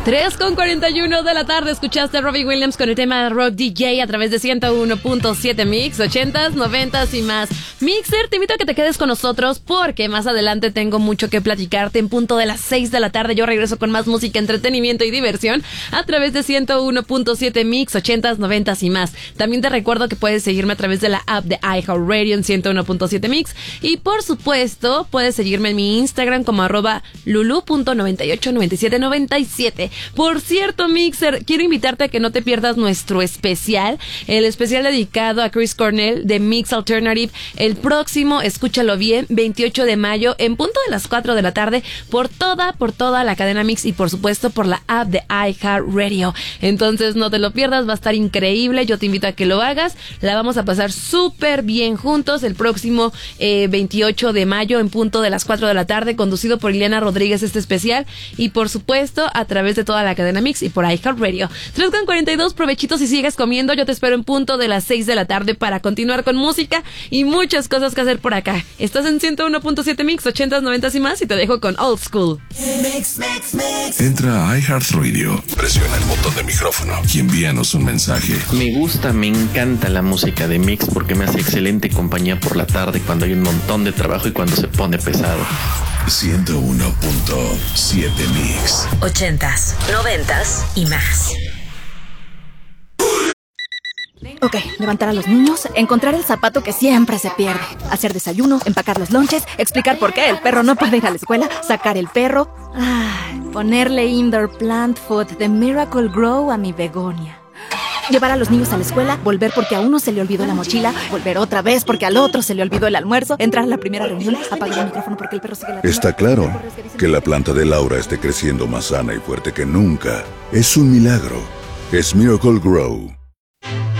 3:41 de la tarde, escuchaste a Robbie Williams con el tema Rock DJ a través de 101.7 Mix, 80s, 90s y más. Mixer, te invito a que te quedes con nosotros porque más adelante tengo mucho que platicarte. En punto de las 6 de la tarde yo regreso con más música, entretenimiento y diversión a través de 101.7 Mix, 80s, 90s y más. También te recuerdo que puedes seguirme a través de la app de iHeartRadio en 101.7 Mix y por supuesto puedes seguirme en mi Instagram como @lulu.989797. Por cierto, Mixer, quiero invitarte a que no te pierdas nuestro especial, el especial dedicado a Chris Cornell de Mix Alternative, el próximo, escúchalo bien, 28 de mayo, en punto de las 4 de la tarde, por toda la cadena Mix y por supuesto por la app de iHeartRadio. Entonces no te lo pierdas, va a estar increíble, yo te invito a que lo hagas, la vamos a pasar súper bien juntos el próximo 28 de mayo en punto de las 4 de la tarde, conducido por Ileana Rodríguez este especial y por supuesto a través de toda la cadena Mix y por iHeartRadio. 3:42, provechitos y sigues comiendo. Yo te espero en punto de las 6 de la tarde para continuar con música y muchas cosas que hacer por acá. Estás en 101.7 Mix, 80s, 90s y más y te dejo con Old School. Mix. Entra a iHeartRadio, presiona el botón de micrófono y envíanos un mensaje. Me encanta la música de Mix porque me hace excelente compañía por la tarde cuando hay un montón de trabajo y cuando se pone pesado. 101.7 Mix. 80s, 90s y más. Ok, levantar a los niños, encontrar el zapato que siempre se pierde, hacer desayuno, empacar los lonches, explicar por qué el perro no puede ir a la escuela, sacar el perro, ponerle indoor plant food de Miracle Grow a mi begonia. Llevar a los niños a la escuela, volver porque a uno se le olvidó la mochila, volver otra vez porque al otro se le olvidó el almuerzo, entrar a la primera reunión, apagar el micrófono porque el perro sigue ladrando. Está claro que la planta de Laura esté creciendo más sana y fuerte que nunca. Es un milagro. Es Miracle Grow.